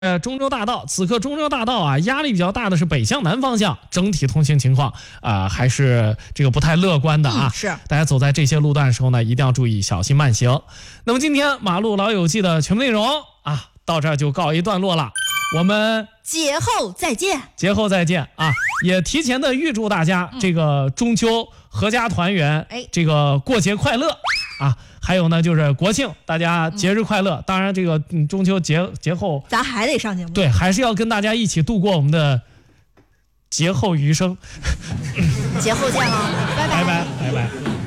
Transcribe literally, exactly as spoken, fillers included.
呃，中州大道，此刻中州大道啊，压力比较大的是北向南方向，整体通行情况啊、呃、还是这个不太乐观的啊、 嗯。是， 大家走在这些路段的时候呢，一定要注意小心慢行。那么今天马路老友记的全部内容啊，到这儿就告一段落了。我们节后再见， 节后再见啊！也提前的预祝大家这个中秋阖家团圆， 哎， 这个过节快乐啊！还有呢，就是国庆，大家节日快乐。嗯、当然，这个嗯中秋节节后， 咱还得上节目， 对，还是要跟大家一起度过我们的节后余生。 节后见了，拜拜拜拜拜拜。